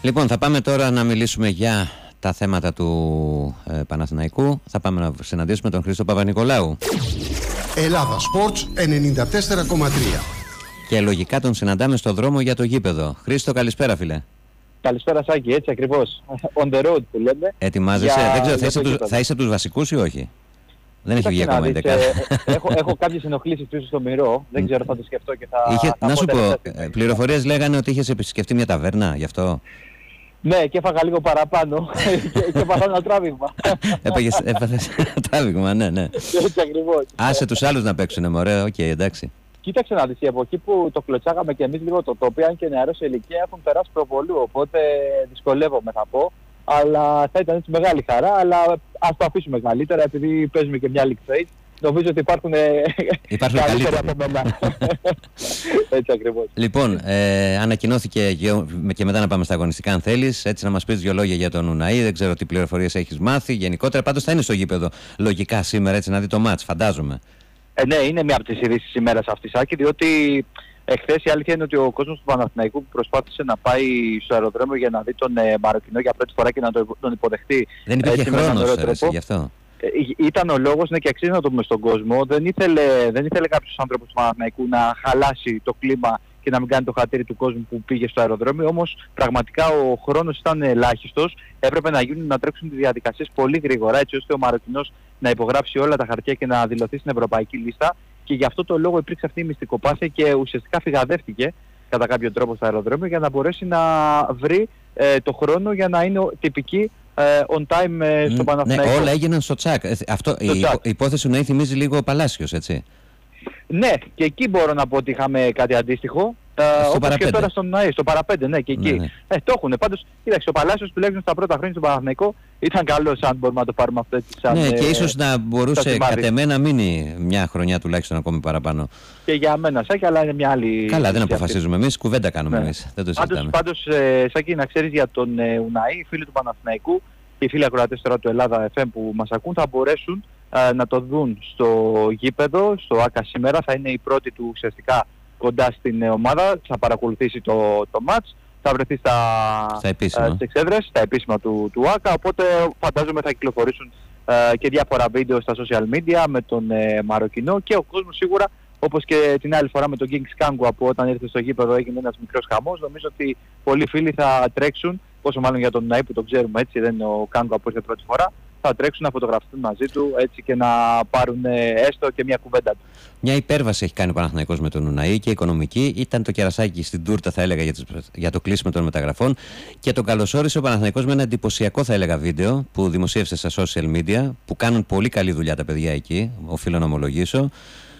Λοιπόν, θα πάμε τώρα να μιλήσουμε για τα θέματα του Παναθηναϊκού. Θα πάμε να συναντήσουμε τον Χρήστο Παπα-Νικολάου. Ελλάδα Sports 94,3. Και λογικά τον συναντάμε στο δρόμο για το γήπεδο. Χρήστο, καλησπέρα φίλε. Καλησπέρα Σάκη, έτσι ακριβώς. On the road που λέμε. Ετοιμάζεσαι, δεν ξέρω, θα είσαι από τους βασικούς ή όχι? Δεν έχει βγει ακόμα η δεκάδα. Έχω κάποιες ενοχλήσεις πίσω στο Μυρό, δεν ξέρω, θα το σκεφτώ και θα... Να σου πω, πληροφορίες λέγανε ότι είχες επισκεφτεί μια ταβέρνα, γι' αυτό. Ναι, και έφαγα λίγο παραπάνω και έπαθα ένα τράβηγμα. Έπαθες τράβηγμα, ναι. Έτσι ακριβώς. Άσε τους άλλους να παίξουνε, μωρέ, οκ, εντάξει. Κοίταξε να δεις, από εκεί που το κλωτσάγαμε και εμείς λίγο το τοπίο, αν και νεαρό σε ηλικία, έχουν περάσει προβολού, οπότε δυσκολεύομαι θα πω. Αλλά θα ήταν έτσι μεγάλη χαρά, αλλά ας το αφήσουμε καλύτερα, επειδή παίζουμε και μια League Phase. Νομίζω ότι υπάρχουν καλύτερα από μένα. Έτσι ακριβώς. Λοιπόν, ανακοινώθηκε και μετά να πάμε στα αγωνιστικά αν θέλεις, έτσι να μας πεις δύο λόγια για τον Ουναή, δεν ξέρω τι πληροφορίες έχεις μάθει γενικότερα, πάντως θα είναι στο γήπεδο λογικά σήμερα έτσι να δει το μάτς, φαντάζομαι. Ναι, είναι μια από τις ειδήσεις ημέρας αυτής, Άκη, διότι εχθές η αλήθεια είναι ότι ο κόσμος του Παναθηναϊκού που προσπάθησε να πάει στο αεροδρόμιο για να δει τον Μαροκινό για πρώτη φορά και να τον υποδεχτεί. Δεν υπήρχε χρόνος γι' αυτό. Ήταν ο λόγος, ναι, και αξίζει να το πούμε στον κόσμο. Δεν ήθελε κάποιος άνθρωπος του Παναθηναϊκού να χαλάσει το κλίμα και να μην κάνει το χατήρι του κόσμου που πήγε στο αεροδρόμιο. Όμως πραγματικά ο χρόνος ήταν ελάχιστος. Έπρεπε να τρέξουν τις διαδικασίες πολύ γρήγορα, έτσι ώστε ο Μαροκινός να υπογράψει όλα τα χαρτιά και να δηλωθεί στην ευρωπαϊκή λίστα. Και γι' αυτό το λόγο υπήρξε αυτή η μυστικοπάθεια και ουσιαστικά φυγαδεύτηκε κατά κάποιο τρόπο στο αεροδρόμιο για να μπορέσει να βρει το χρόνο για να είναι τυπική on time στο Παναθηναϊκό. Ναι, όλα έγιναν στο τσακ. Η υπόθεση να θυμίζει λίγο ο Παλάσιος, έτσι. Ναι, και εκεί μπορώ να πω ότι είχαμε κάτι αντίστοιχο. Στο παραπέντε. Και τώρα στον ΝΑΗ, στο παραπέντε, ναι, και εκεί. Ναι. Το έχουν. Πάντως, κοίταξε, ο Παλάσιος τουλάχιστον στα πρώτα χρόνια στον Παναθηναϊκό ήταν καλός, αν μπορούμε να το πάρουμε αυτό έτσι σαν... Ναι, και ίσως να μπορούσε κατ' εμένα να μείνει μια χρονιά τουλάχιστον ακόμη παραπάνω. Και για μένα, Σάκη, αλλά είναι μια άλλη... Καλά, δεν αποφασίζουμε εμείς, κουβέντα κάνουμε εμείς. Δεν το συζητάμε. Πάντως, Σάκη, να ξέρεις για τον Ουναή, φίλοι του Παναθηναϊκού και οι φίλοι ακροατές τώρα του Ελλάδα FM που μας ακούν, θα μπορέσουν να το δουν στο γήπεδο, στο ΆΚΑ σήμερα. Θα είναι η πρώτη του ουσιαστικά κοντά στην ομάδα, θα παρακολουθήσει το μάτς, θα βρεθεί στις εξέδρες, στα επίσημα του ΆΚΑ, οπότε φαντάζομαι θα κυκλοφορήσουν και διάφορα βίντεο στα social media με τον Μαροκινό και ο κόσμος σίγουρα, όπως και την άλλη φορά με τον Kings Kangu από όταν ήρθε στο γήπεδο έγινε ένας μικρός χαμός. Νομίζω ότι πολλοί φίλοι θα τρέξουν, πόσο μάλλον για τον Ναή που τον ξέρουμε έτσι, δεν είναι ο Kangu που ήρθε πρώτη φορά, θα τρέξουν να φωτογραφιστούν μαζί του έτσι και να πάρουν έστω και μια κουβέντα του. Μια υπέρβαση έχει κάνει ο Παναθηναϊκός με τον Ουναή και οικονομική. Ήταν το κερασάκι στην τούρτα, θα έλεγα, για το κλείσιμο των μεταγραφών. Και τον καλωσόρισε ο Παναθηναϊκός με ένα εντυπωσιακό, θα έλεγα, βίντεο που δημοσίευσε στα social media, που κάνουν πολύ καλή δουλειά τα παιδιά εκεί, οφείλω να ομολογήσω.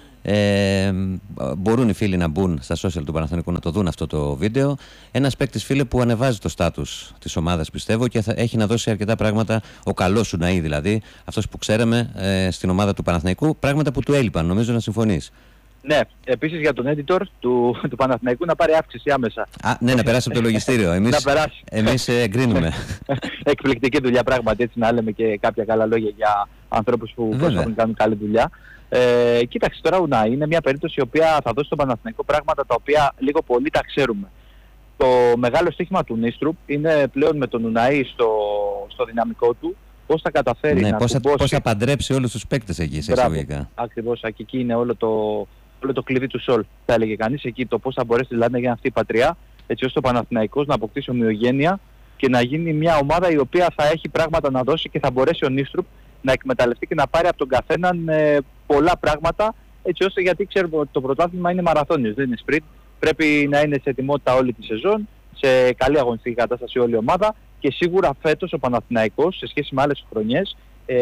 Μπορούν οι φίλοι να μπουν στα social του Παναθηναϊκού να το δουν αυτό το βίντεο. Ένας παίκτης, φίλε, που ανεβάζει το στάτους της ομάδας, πιστεύω, και έχει να δώσει αρκετά πράγματα, ο καλός Ουναή δηλαδή, αυτός που ξέραμε στην ομάδα του Παναθηναϊκού, πράγματα που του έλειπαν, νομίζω να συμφωνείς. Ναι, επίσης για τον editor του Παναθηναϊκού να πάρει αύξηση άμεσα. Ναι, να περάσει από το λογιστήριο. Εμείς εγκρίνουμε. Εκπληκτική δουλειά πράγματι, έτσι να λέμε και κάποια καλά λόγια για ανθρώπους που προσπαθούν να κάνουν καλή δουλειά. Κοίταξε τώρα, Ουναή είναι μια περίπτωση η οποία θα δώσει στον Παναθηναϊκό πράγματα τα οποία λίγο πολύ τα ξέρουμε. Το μεγάλο στοίχημα του Νίστρουπ είναι πλέον με τον Ουναή στο δυναμικό του, πώς θα καταφέρει να πώς θα παντρέψει όλους τους παίκτες εκεί σε εισαγωγικά. Ακριβώς, εκεί είναι όλο το κλειδί του Σολ, θα έλεγε κανείς, εκεί το πώς θα μπορέσει δηλαδή να γίνει αυτή η πατριά, έτσι ώστε ο Παναθηναϊκός να αποκτήσει ομοιογένεια και να γίνει μια ομάδα η οποία θα έχει πράγματα να δώσει και θα μπορέσει ο Νίστρουπ να εκμεταλλευτεί και να πάρει από τον καθέναν πολλά πράγματα, έτσι ώστε, γιατί ξέρουμε ότι το πρωτάθλημα είναι μαραθώνιος, δεν είναι sprint. Πρέπει να είναι σε ετοιμότητα όλη τη σεζόν, σε καλή αγωνιστική κατάσταση όλη η ομάδα και σίγουρα φέτος ο Παναθηναϊκός σε σχέση με άλλες χρονιές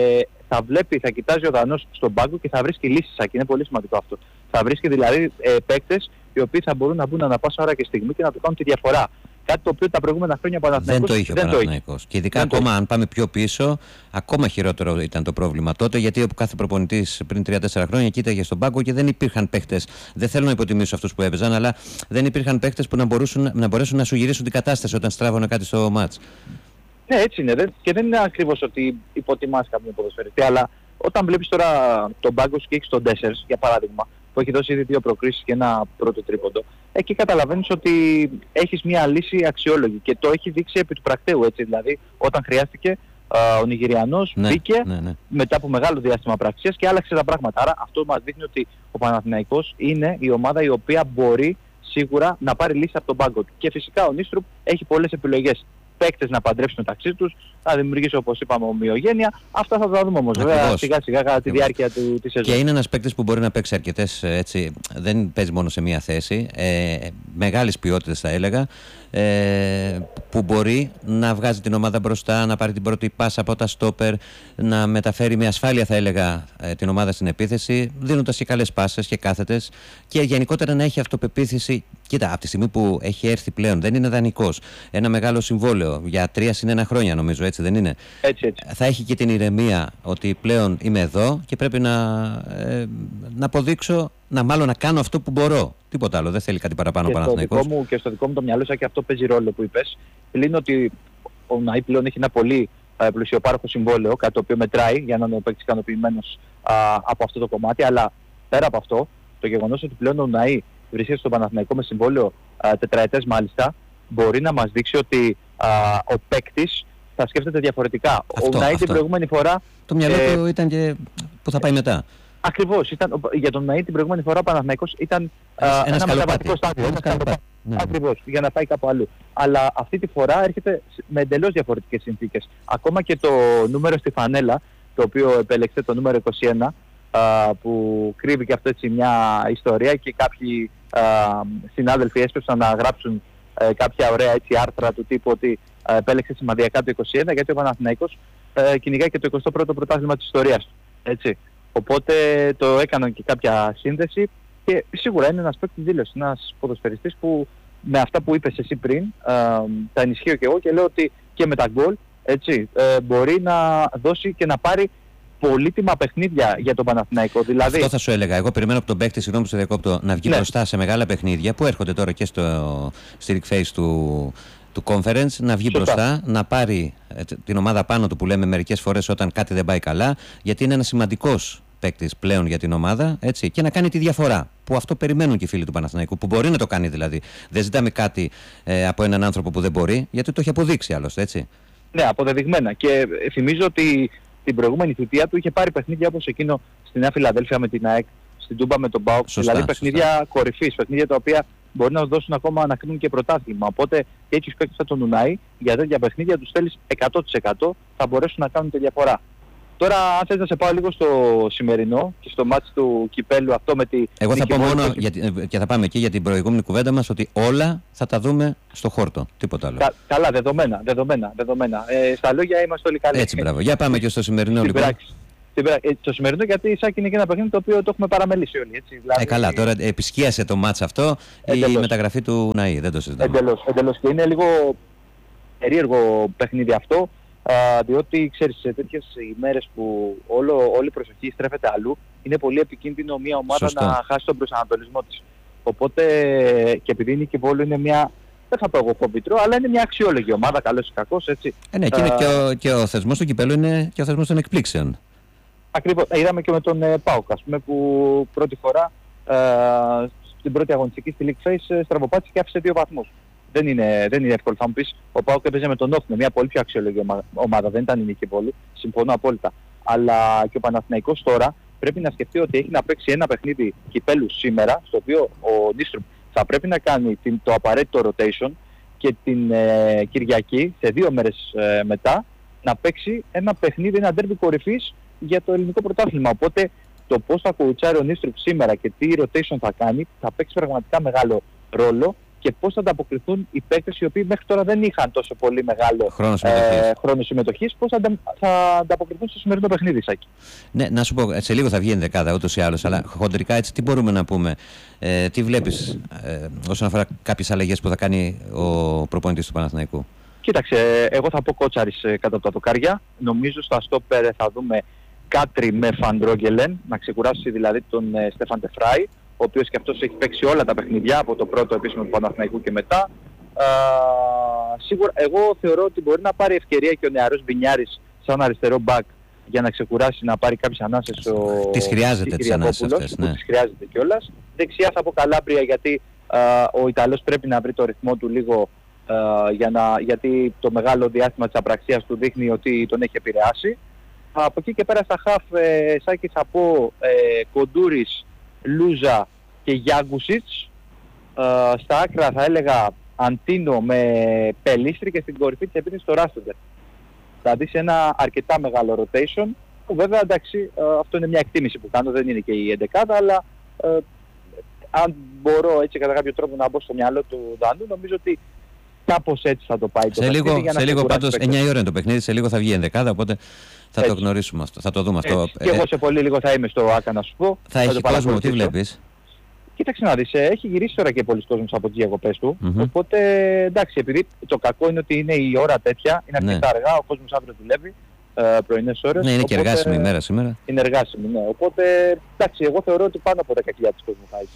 θα κοιτάζει ο Δανός στον πάγκο και θα βρίσκει λύσεις. Και είναι πολύ σημαντικό αυτό. Θα βρίσκει δηλαδή παίκτες οι οποίοι θα μπορούν να μπουν ανά πάσα ώρα και στιγμή και να του κάνουν τη διαφορά. Κάτι το οποίο τα προηγούμενα χρόνια ο Παναθηναϊκός δεν το είχε ο Παναθηναϊκός. Και ειδικά ακόμα αν πάμε πιο πίσω, ακόμα χειρότερο ήταν το πρόβλημα τότε, γιατί ο κάθε προπονητής πριν 3-4 χρόνια κοίταγε στον πάγκο και δεν υπήρχαν παίχτες. Δεν θέλω να υποτιμήσω αυτούς που έπαιζαν, αλλά δεν υπήρχαν παίχτες που να μπορέσουν να σου γυρίσουν την κατάσταση όταν στράβωνε κάτι στο μάτς. Ναι, έτσι είναι. Και δεν είναι ακριβώς ότι υποτιμάς κάποιον ποδοσφαιριστή, αλλά όταν βλέπεις τώρα τον πάγκο σου και έχεις τον Ντέσσερς, για παράδειγμα, που έχει δώσει ήδη 2 προκρίσεις και ένα πρώτο τρίποντο. Εκεί καταλαβαίνεις ότι έχεις μια λύση αξιόλογη και το έχει δείξει επί του πρακτέου, έτσι. Δηλαδή, όταν χρειάστηκε, ο Νιγηριανός μπήκε μετά από μεγάλο διάστημα πραξίας και άλλαξε τα πράγματα. Άρα αυτό μας δείχνει ότι ο Παναθηναϊκός είναι η ομάδα η οποία μπορεί σίγουρα να πάρει λύση από τον πάγκο του. Και φυσικά ο Νίστρουπ έχει πολλές επιλογές. Παίκτες να παντρέψουν μεταξύ τους, να δημιουργήσει, όπως είπαμε, ομοιογένεια. Αυτά θα τα δούμε όμως βέβαια σιγά σιγά κατά τη διάρκεια της σεζόν. Και είναι ένας παίκτης που μπορεί να παίξει αρκετές, έτσι, δεν παίζει μόνο σε μία θέση, μεγάλης ποιότητας θα έλεγα, που μπορεί να βγάζει την ομάδα μπροστά, να πάρει την πρώτη πάσα από τα στόπερ, να μεταφέρει με ασφάλεια θα έλεγα την ομάδα στην επίθεση, δίνοντας και καλές πάσες και κάθετες και γενικότερα να έχει αυτοπεποίθηση. Κοίτα, από τη στιγμή που έχει έρθει πλέον, δεν είναι δανεικός, ένα μεγάλο συμβόλαιο για 3+1 χρόνια νομίζω, έτσι δεν είναι? Έτσι. Θα έχει και την ηρεμία ότι πλέον είμαι εδώ και πρέπει να αποδείξω, να κάνω αυτό που μπορώ. Τίποτα άλλο, δεν θέλει κάτι παραπάνω ο Παναθηναϊκός. Και στο δικό μου το μυαλό και αυτό παίζει ρόλο που είπες. Πλην ότι ο Ναΐ πλέον έχει ένα πολύ πλουσιοπάροχο συμβόλαιο, κάτι το οποίο μετράει για να είναι ο παίκτης ικανοποιημένος από αυτό το κομμάτι, αλλά πέρα από αυτό, το γεγονός ότι πλέον ο Ναΐ βρίσκεται στο Παναθηναϊκό με συμβόλαιο τετραετές μάλιστα, μπορεί να μας δείξει ότι ο παίκτης θα σκέφτεται διαφορετικά. Ο Ναΐ την προηγούμενη φορά... Το μυαλό του ήταν και που θα πάει μετά. Ακριβώς. Για τον Ναΐ την προηγούμενη φορά ο Παναθηναϊκός ήταν ένα μεταβατικό στάδιο. Ακριβώς, για να πάει κάπου αλλού. Αλλά αυτή τη φορά έρχεται με εντελώς διαφορετικές συνθήκες. Ακόμα και το νούμερο στη φανέλα, το οποίο επέλεξε, το νούμερο 21, που κρύβει και αυτό έτσι μια ιστορία και κάποιοι συνάδελφοι έσπευσαν να γράψουν κάποια ωραία έτσι άρθρα του τύπου ότι επέλεξε σημαδιακά το 21 γιατί ο Παναθηναϊκός κυνηγάει και το 21ο πρωτάθλημα της ιστορίας του. Έτσι. Οπότε το έκαναν και κάποια σύνδεση και σίγουρα είναι ένας παίκτης δήλωση, ένας ποδοσφαιριστής που με αυτά που είπες εσύ πριν τα ενισχύω και εγώ και λέω ότι και με τα γκολ μπορεί να δώσει και να πάρει πολύτιμα παιχνίδια για τον Παναθηναϊκό. Δηλαδή... Αυτό θα σου έλεγα. Εγώ περιμένω από τον παίκτη, συγγνώμη που σε διακόπτω, να βγει μπροστά σε μεγάλα παιχνίδια που έρχονται τώρα και στη League Phase του Conference, να βγει μπροστά, να πάρει την ομάδα πάνω του που λέμε μερικές φορές όταν κάτι δεν πάει καλά, γιατί είναι ένας σημαντικός παίκτης πλέον για την ομάδα, έτσι, και να κάνει τη διαφορά. Που αυτό περιμένουν και οι φίλοι του Παναθηναϊκού, που μπορεί να το κάνει δηλαδή. Δεν ζητάμε κάτι από έναν άνθρωπο που δεν μπορεί, γιατί το έχει αποδείξει άλλωστε, έτσι. Ναι, αποδεδειγμένα. Και θυμίζω ότι την προηγούμενη θητεία του είχε πάρει παιχνίδια όπως εκείνο στη Νέα Φιλαδέλφια με την ΑΕΚ, στην Τούμπα με τον ΠΑΟΚ. Δηλαδή παιχνίδια κορυφής, παιχνίδια τα οποία μπορεί να δώσουν ακόμα να κρίνουν και πρωτάθλημα. Οπότε και έτσι παίκτες σαν τον Ουνάι, για τέτοια παιχνίδια τους θέλεις 100% θα μπορέσουν να κάνουν τη διαφορά. Τώρα, αν θες να σε πάω λίγο στο σημερινό και στο μάτς του κυπέλου αυτό με τη... Εγώ θα πω μόνο, και θα πάμε εκεί για την προηγούμενη κουβέντα μας, ότι όλα θα τα δούμε στο χόρτο. Τίποτα άλλο. Καλά, δεδομένα. Στα λόγια είμαστε όλοι καλοί. Έτσι, μπράβο. Για πάμε και στο σημερινό λοιπόν. Το σημερινό, γιατί Σάκη είναι και ένα παιχνίδι το οποίο το έχουμε παραμελήσει όλοι. Έτσι, δηλαδή... καλά, τώρα επισκίασε το μάτς αυτό η μεταγραφή του Ναΐ. Δεν το συζητάμε. Εντελώς. Και είναι λίγο περίεργο παιχνίδι αυτό. Διότι ξέρεις, σε τέτοιες ημέρες που όλη η προσοχή στρέφεται αλλού, είναι πολύ επικίνδυνο μια ομάδα να χάσει τον προσανατολισμό της. Οπότε, και επειδή η Νίκη Βόλου είναι μια, δεν θα πω εγώ κομπιτρό, αλλά είναι μια αξιόλογη ομάδα, καλός ή κακός, έτσι. Ναι, και ο θεσμός του κυπέλου είναι και ο θεσμός των εκπλήξεων. Ακριβώς. Είδαμε και με τον ΠΑΟΚ, ας πούμε, που πρώτη φορά στην πρώτη αγωνιστική στη League Phase στραβοπάτησε και άφησε 2 βαθμούς. Δεν είναι εύκολο. Θα μου πεις, ο ΠΑΟΚ έπαιζε με τον ΟΦ, με μια πολύ πιο αξιόλογη ομάδα. Δεν ήταν η Νίκη Βόλου. Συμφωνώ απόλυτα. Αλλά και ο Παναθηναϊκός τώρα πρέπει να σκεφτεί ότι έχει να παίξει ένα παιχνίδι κυπέλου σήμερα, στο οποίο ο Νίστρουπ θα πρέπει να κάνει το απαραίτητο rotation και την Κυριακή, σε 2 μέρες μετά, να παίξει ένα παιχνίδι, ένα ντέρμπι κορυφής για το ελληνικό πρωτάθλημα. Οπότε το πώς θα κοουτσάρει ο Νίστρουπ σήμερα και τι rotation θα κάνει θα παίξει πραγματικά μεγάλο ρόλο. Και πώς θα ανταποκριθούν οι παίκτες οι οποίοι μέχρι τώρα δεν είχαν τόσο πολύ μεγάλο χρόνο συμμετοχής, πώς θα ανταποκριθούν στο σημερινό παιχνίδι, Σάκη. Ναι, να σου πω, σε λίγο θα βγει η ενδεκάδα ούτως ή άλλως, αλλά χοντρικά έτσι τι μπορούμε να πούμε, τι βλέπεις όσον αφορά κάποιες αλλαγές που θα κάνει ο προπονητής του Παναθηναϊκού? Κοίταξε, εγώ θα πω Κότσαρης κάτω από τα δοκάρια. Νομίζω στα στόπερ θα δούμε Κάτρι με Φαντρόγγελεν, να ξεκουράσει δηλαδή τον Στέφαν Τεφράι, ο οποίος και αυτός έχει παίξει όλα τα παιχνιδιά από το πρώτο επίσημο του Παναθηναϊκού και μετά. Σίγουρα εγώ θεωρώ ότι μπορεί να πάρει ευκαιρία και ο νεαρός Μπινιάρης σαν αριστερό μπακ για να ξεκουράσει, να πάρει κάποιες ανάσες τις χρειάζεται τις ανάσες αυτές, ναι. Τις χρειάζεται κιόλας. Δεξιά θα πω Καλάμπρια, γιατί ο Ιταλός πρέπει να βρει το ρυθμό του λίγο, γιατί το μεγάλο διάστημα της απραξίας του δείχνει ότι τον έχει επηρεάσει. Από εκεί και πέρα στα χαφ, Σάκης θα πω Κοντούρης, Λούζα και Γιάγκουσιτς. Στα άκρα θα έλεγα Αντίνο με Πελίστρη και στην κορυφή της επίθεσης το Ράστοντερ. Θα δεις ένα αρκετά μεγάλο rotation, που βέβαια εντάξει, αυτό είναι μια εκτίμηση που κάνω, δεν είναι και η 11, αλλά αν μπορώ έτσι κατά κάποιο τρόπο να μπω στο μυαλό του Δανού, νομίζω ότι κάπως έτσι θα το πάει το παιχνίδι. Σε λίγο πάντως, 9 η ώρα είναι το παιχνίδι, σε λίγο θα βγει η 11, οπότε θα το γνωρίσουμε αυτό, θα το δούμε αυτό. Και εγώ σε πολύ λίγο θα είμαι στο ΆΚΑ να σου πω. Θα έχει κόσμο, τι βλέπεις? Κοίταξε να δεις, έχει γυρίσει τώρα και πολλοί κόσμος από τις διακοπές του, οπότε εντάξει, επειδή το κακό είναι ότι είναι η ώρα τέτοια, είναι αρκετά αργά, ο κόσμος αύριο δουλεύει, πρωινές ώρες. Ναι, είναι οπότε, και εργάσιμη ημέρα σήμερα. Είναι εργάσιμη, ναι. Οπότε, εντάξει, εγώ θεωρώ ότι πάνω από 10.000 κόσμο θα έχει.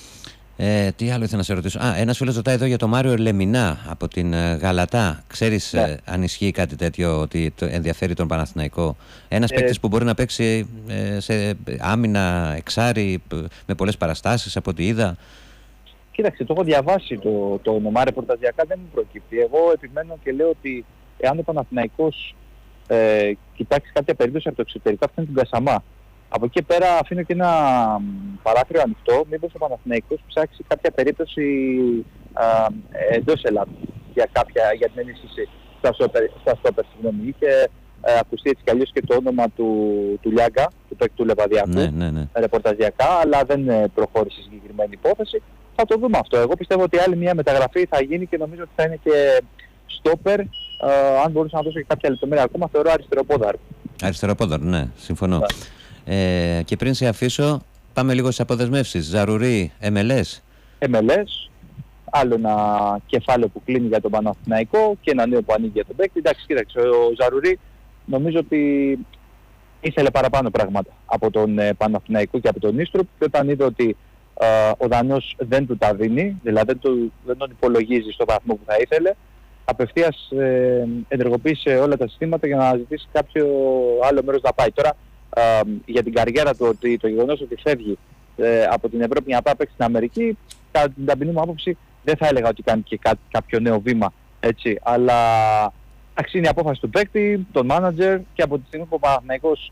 Τι άλλο ήθελα να σε ρωτήσω? Ένας φίλος ρωτάει εδώ για το Μάριο Λεμινά από την Γαλατά. Ξέρεις αν ισχύει κάτι τέτοιο, ότι ενδιαφέρει τον Παναθηναϊκό? Ένας παίκτης που μπορεί να παίξει σε άμυνα, εξάρι, με πολλές παραστάσεις από ό,τι είδα. Κοίταξε, το έχω διαβάσει το όνομα, ρεπορταζιακά δεν μου προκύπτει. Εγώ επιμένω και λέω ότι εάν ο Παναθηναϊκός κοιτάξει κάποια περίπτωση από το εξωτερικό, αυτό είναι την Κασαμά. Από εκεί πέρα αφήνω και ένα παράθυρο ανοιχτό, μήπως ο Παναθηναϊκός ψάξει κάποια περίπτωση εντός Ελλάδας για την ενίσχυση στα στόπερ. Είχε ακουστεί έτσι κι αλλιώς και το όνομα του Λιάγκα, του παίκτου του Λεβαδιακού, ρεπορταζιακά, αλλά δεν προχώρησε συγκεκριμένη υπόθεση. Θα το δούμε αυτό. Εγώ πιστεύω ότι άλλη μια μεταγραφή θα γίνει και νομίζω ότι θα είναι και στόπερ. Αν μπορούσα να δώσω και κάποια λεπτομέρεια ακόμα, θεωρώ αριστεροπόδαρο. Αριστεροπόδαρο, ναι, συμφωνώ. Και πριν σε αφήσω, πάμε λίγο στις αποδεσμεύσεις. Ζαρουρί, MLS. MLS, άλλο ένα κεφάλαιο που κλείνει για τον Παναθηναϊκό και ένα νέο που ανοίγει για τον παίκτη. Εντάξει, κοίταξε, ο Ζαρουρί νομίζω ότι ήθελε παραπάνω πράγματα από τον Παναθηναϊκό και από τον Ίστρουπ, και όταν είδε ότι ο Δανός δεν του τα δίνει, δηλαδή δεν τον υπολογίζει στο βαθμό που θα ήθελε, απευθείας ενεργοποίησε όλα τα συστήματα για να ζητήσει κάποιο άλλο μέρος να πάει. Τώρα, για την καριέρα του, ότι το γεγονός ότι φεύγει από την Ευρώπη για να πάει παίξει στην Αμερική, κατά την ταπεινή μου άποψη δεν θα έλεγα ότι κάνει και κάποιο νέο βήμα, έτσι, αλλά είναι η απόφαση του παίκτη, τον μάνατζερ, και από τη στιγμή που ο Παναθηναϊκός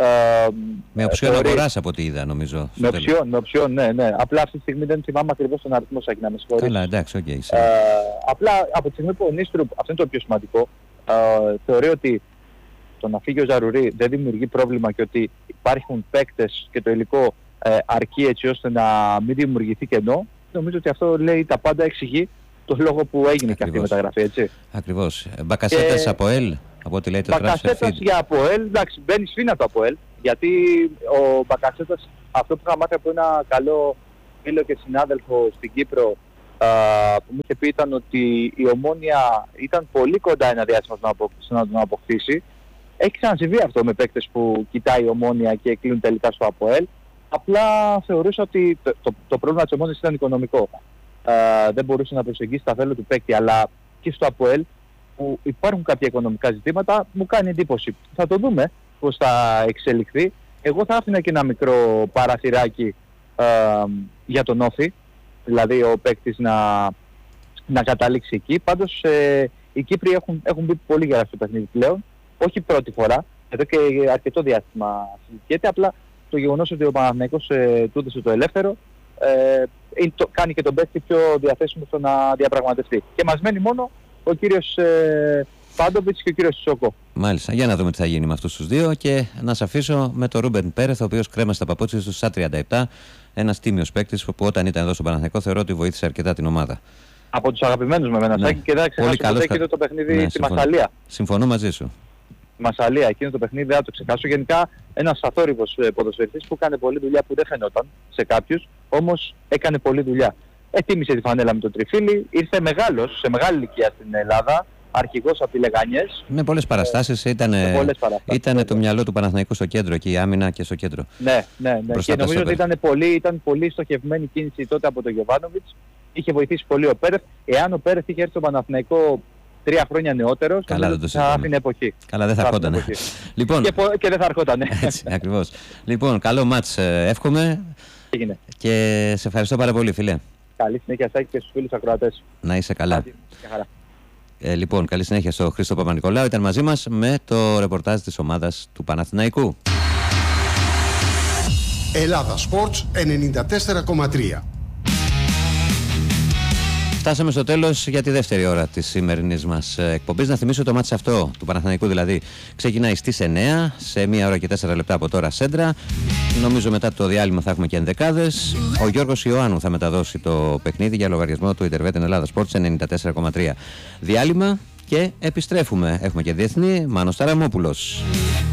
με οψιόν αγοράς από ό,τι είδα, νομίζω. Με οψιόν, ναι. Απλά αυτή τη στιγμή δεν θυμάμαι ακριβώς τον αριθμό, Σάκη, να με συγχωρείς. Καλά, εντάξει, okay, απλά από τη στιγμή που ο Νίστρουπ, αυτό είναι το πιο σημαντικό, θεωρεί ότι το να φύγει ο Ζαρουρί δεν δημιουργεί πρόβλημα και ότι υπάρχουν παίκτες και το υλικό αρκεί έτσι ώστε να μην δημιουργηθεί κενό, νομίζω ότι αυτό λέει τα πάντα, εξηγεί το λόγο που έγινε και αυτή η μεταγραφή, έτσι. Ακριβώς. Μπακασέτας από ΕΛ, από ό,τι λέει το transfer feed. Μπακασέτας για ΑΠΟΕΛ, εντάξει, μπαίνει σφήνα το ΑΠΟΕΛ, γιατί ο Μπακασέτας, αυτό που είχα μάθει από ένα καλό φίλο και συνάδελφο στην Κύπρο, που μου είχε πει, ήταν ότι η Ομόνια ήταν πολύ κοντά ένα διάστημα να τον αποκτήσει. Έχει ξανασυμβεί αυτό με παίκτες που κοιτάει η Ομόνια και κλείνουν τελικά στο ΑΠΟΕΛ. Απλά θεωρούσα ότι το πρόβλημα της Ομόνιας ήταν οικονομικό. Δεν μπορούσε να προσεγγίσει τα θέλω του παίκτη, αλλά και στο ΑΠΟΕΛ που υπάρχουν κάποια οικονομικά ζητήματα, μου κάνει εντύπωση. Θα το δούμε πώς θα εξελιχθεί. Εγώ θα άφηνα και ένα μικρό παραθυράκι για τον Όφη, δηλαδή ο παίκτης να καταλήξει εκεί. Πάντως οι Κύπροι έχουν μπει πολύ γερά στο παιχνίδι πλέον, όχι πρώτη φορά, εδώ και αρκετό διάστημα συζητιέται, απλά το γεγονός ότι ο Παναθηναϊκός του έδωσε το ελεύθερο κάνει και τον παίκτη πιο διαθέσιμο στο να διαπραγματευτεί. Και μας μένει μόνο ο κύριος Πάντοβιτς και ο κύριος Σισόκο. Μάλιστα, για να δούμε τι θα γίνει με αυτούς τους δύο, και να σε αφήσω με τον Ρούμπεν Πέρεθ, ο οποίος κρέμασε τα παπούτσια του στα 37, ένας τίμιος παίκτης που όταν ήταν εδώ στον Παναθηναϊκό θεωρώ ότι βοήθησε αρκετά την ομάδα. Από τους αγαπημένους με εμένα, Σάκη, και δεν ξεχάσω εκείνο το παιχνίδι στη Μασσαλία. Συμφωνώ μαζί σου. Μασσαλία, εκείνο το παιχνίδι δεν θα το ξεχάσω. Γενικά ένας αθόρυβος ποδοσφαιριστής που έκανε πολλή δουλειά που δεν φαινόταν σε κάποιους, όμως έκανε πολλή δουλειά. Τίμησε τη φανέλα με τον Τριφίλι, ήρθε μεγάλος, σε μεγάλη ηλικία στην Ελλάδα, αρχηγός από τη Λεγανιές. Με πολλές παραστάσεις, ήταν το μυαλό του Παναθηναϊκού στο κέντρο και η άμυνα και στο κέντρο. Ναι. Και νομίζω ότι ήταν πολύ στοχευμένη κίνηση τότε από τον Γιοβάνοβιτς. Είχε βοηθήσει πολύ ο Πέρεθ. Εάν ο Πέρεθ είχε έρθει στον Παναθηναϊκό 3 χρόνια νεότερος, θα άφηνε εποχή. Καλά, δεν θα έρχονταν. Λοιπόν, και δεν θα έρχονταν. Έτσι, ακριβώς. Λοιπόν, καλό μάτς εύχομαι. Έγινε. Και σε ευχαριστώ πάρα πολύ, φίλε. Καλή συνέχεια, Σάκη, και στους φίλους ακροατές. Να είσαι καλά. Λοιπόν, καλή συνέχεια στο Χρήστο Παπα-Νικολάου. Ήταν μαζί μας με το ρεπορτάζ της ομάδας του Παναθηναϊκού. Ελλάδα Sports 94,3. Φτάσαμε στο τέλος για τη δεύτερη ώρα της σημερινής μας εκπομπής. Να θυμίσω το μάτς αυτό του Παναθηναϊκού, δηλαδή ξεκινάει στις 9, σε 1 ώρα και 4 λεπτά από τώρα σέντρα. Νομίζω μετά το διάλειμμα θα έχουμε και ενδεκάδες. Ο Γιώργος Ιωάννου θα μεταδώσει το παιχνίδι για λογαριασμό του Ιντερβέτ Ελλάδα Sports 94,3. Διάλειμμα και επιστρέφουμε. Έχουμε και διεθνή, Μάνος Ταραμόπουλος.